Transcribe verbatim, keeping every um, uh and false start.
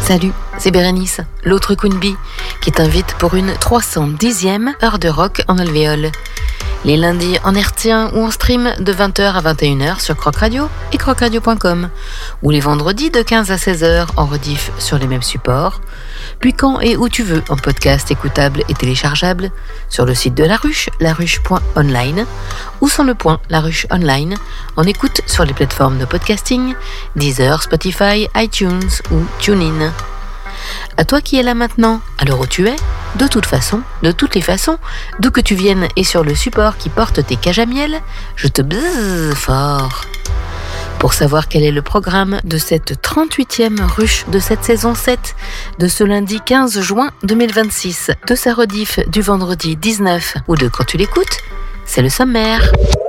Salut, c'est Bérénice, l'autre Queen Bee, qui t'invite pour une trois cent dixième heure de rock en alvéole. Les lundis en hertzien ou en stream de vingt heures à vingt et une heures sur Croc Radio et croc radio point com, ou les vendredis de quinze à seize heures en rediff sur les mêmes supports, puis quand et où tu veux en podcast écoutable et téléchargeable sur le site de La Ruche, laruche point online, ou sans le point, La Ruche Online, en écoute sur les plateformes de podcasting, Deezer, Spotify, iTunes ou TuneIn. À toi qui es là maintenant, à l'heure où tu es, de toute façon, de toutes les façons, d'où que tu viennes et sur le support qui porte tes cages à miel, je te bzzz fort. Pour savoir quel est le programme de cette trente-huitième ruche de cette saison sept, de ce lundi quinze juin deux mille vingt-six, de sa rediff du vendredi dix-neuf ou de quand tu l'écoutes, c'est le sommaire.